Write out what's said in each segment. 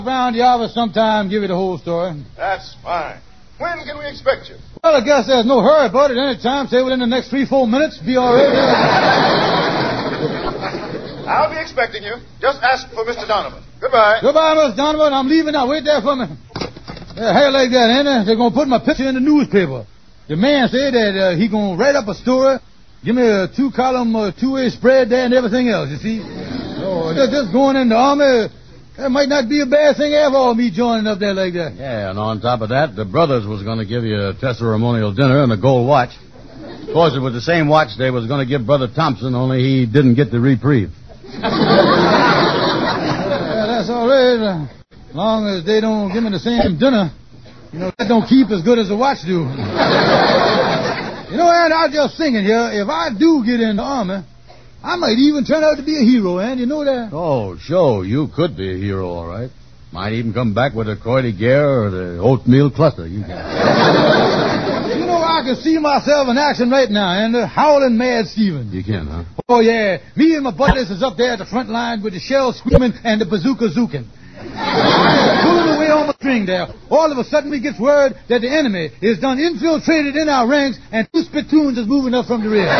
around the office sometime and give you the whole story. That's fine. When can we expect you? Well, I guess there's no hurry about it. Any time, say within the next 3-4 minutes, be all right. I'll be expecting you. Just ask for Mr. Donovan. Goodbye. Goodbye, Mr. Donovan. I'm leaving now. Wait there for me. Yeah, hey, like that, ain't it? They're going to put my picture in the newspaper. The man said that he going to write up a story, give me a 2-column, two-way spread there and everything else, you see. So, just going in the army, that might not be a bad thing after all, me joining up there like that. Yeah, and on top of that, the brothers was going to give you a testimonial dinner and a gold watch. Of course, it was the same watch they was going to give Brother Thompson, only he didn't get the reprieve. Yeah, that's all right. As long as they don't give me the same dinner, that don't keep as good as the watch do. And I was just thinking here, if I do get in the army, I might even turn out to be a hero, and you know that? Oh, sure, you could be a hero, all right. Might even come back with a Croix de Guerre or the oatmeal cluster. You can. I can see myself in action right now, and howling mad Stephen. You can, huh? Oh, yeah. Me and my buddies is up there at the front line with the shells screaming and the bazooka zooking. Pulling away on the string there. All of a sudden we get word that the enemy is done infiltrated in our ranks and 2 spittoons is moving up from the rear.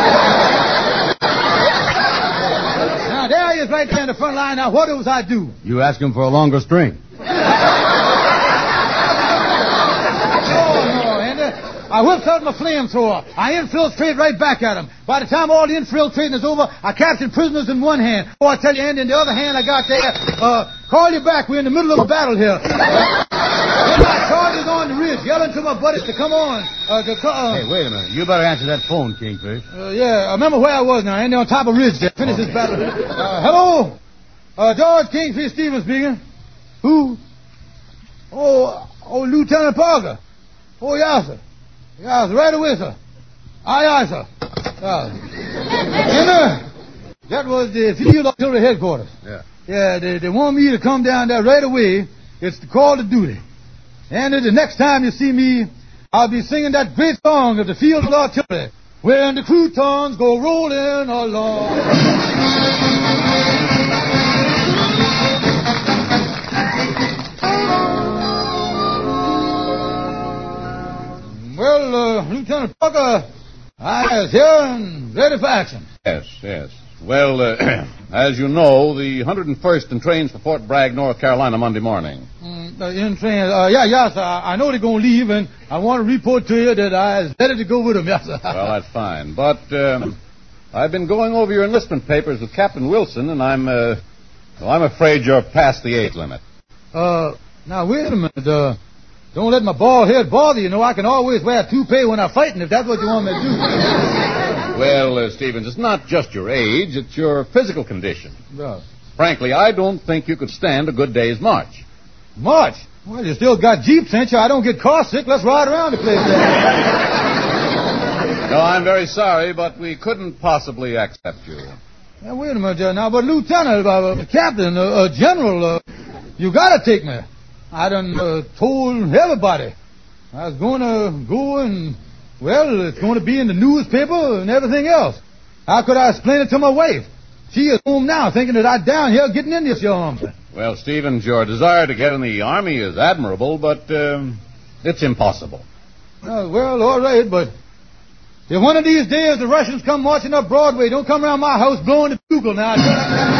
Now there he is right there in the front line. Now what does I do? You ask him for a longer string. I whips out my flamethrower. I infiltrate right back at him. By the time all the infiltrating is over, I captured prisoners in one hand. Oh, I tell you, and in the other hand I got there, call you back. We're in the middle of a battle here. Then I charges on the ridge, yelling to my buddies to come on. Hey, wait a minute. You better answer that phone, Kingfish. Yeah, I remember where I was now. And on top of ridge there. Finish this battle. Hello? George Kingfish Stevens speaking. Who? Oh, Lieutenant Parker. Oh, yes, sir. Yes, right away, sir. Aye, sir. That was the field artillery headquarters. Yeah. Yeah, they want me to come down there right away. It's the call to duty. And the next time you see me, I'll be singing that great song of the field artillery, when the croutons go rolling along. Well, Lieutenant Parker, I is here and ready for action. Yes. Well, as you know, the 101st entrains for Fort Bragg, North Carolina, Monday morning. Yes, sir. I know they're going to leave, and I want to report to you that I is ready to go with them, yes, sir. Well, that's fine. But I've been going over your enlistment papers with Captain Wilson, and I'm afraid you're past the age limit. Now, wait a minute. Don't let my bald head bother you. I can always wear a toupee when I'm fighting, if that's what you want me to do. Well, Stevens, it's not just your age, it's your physical condition. Yeah. Frankly, I don't think you could stand a good day's march. March? Well, you still got Jeeps, ain't you? I don't get car sick. Let's ride around the place there. No, I'm very sorry, but we couldn't possibly accept you. Now, wait a minute now, but Lieutenant, Captain, General, you gotta take me. I done told everybody. I was going to go and, well, it's going to be in the newspaper and everything else. How could I explain it to my wife? She is home now thinking that I'm down here getting in this army. Well, Stevens, your desire to get in the Army is admirable, but it's impossible. Well, all right, but if one of these days the Russians come marching up Broadway, don't come around my house blowing the bugle now.